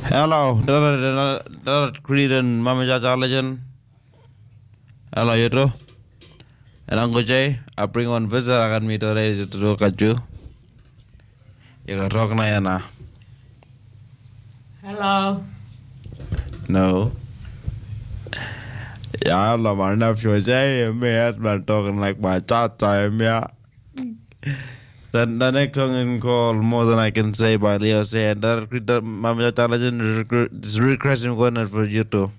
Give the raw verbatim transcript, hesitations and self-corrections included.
Hello, Darat Creedon, Mama Jaja Legend. Hello, you too. And Uncle Jay, I bring one visitor. I got me to ready to look at you. You got talk na. Hello. No. Yeah, I love my nephew Jay. Me husband talking like my chat time, yeah. Then the next song in call more than I can say by Leo say and that Mama Jaja Legend is requesting one for you too.